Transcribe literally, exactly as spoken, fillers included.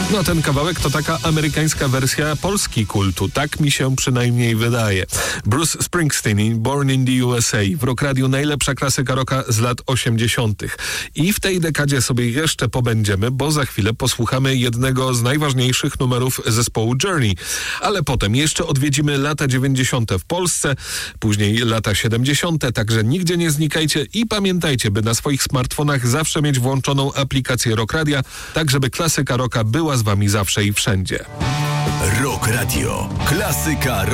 No ten kawałek to taka amerykańska wersja polski kultu, tak mi się przynajmniej wydaje. Bruce Springsteen i Born in the U S A, w Rock Radio najlepsza klasyka rocka z lat osiemdziesiątych. I w tej dekadzie sobie jeszcze pobędziemy, bo za chwilę posłuchamy jednego z najważniejszych numerów zespołu Journey. Ale potem jeszcze odwiedzimy lata dziewięćdziesiąte w Polsce, później lata siedemdziesiąte, także nigdzie nie znikajcie i pamiętajcie, by na swoich smartfonach zawsze mieć włączoną aplikację Rock Radia, tak żeby klasyka rocka była z wami zawsze i wszędzie. Rock Radio. Klasyka